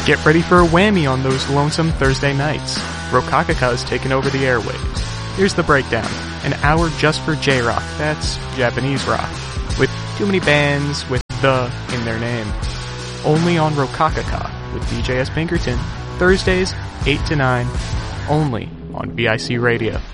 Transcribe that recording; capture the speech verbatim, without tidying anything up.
Get ready for a whammy on those lonesome Thursday nights. Rokakaka has taken over the airwaves. Here's the breakdown. An hour just for J-Rock, that's Japanese rock, with too many bands with the in their name. Only on Rokakaka with D J S. Pinkerton, Thursdays, eight to nine, only on V I C Radio.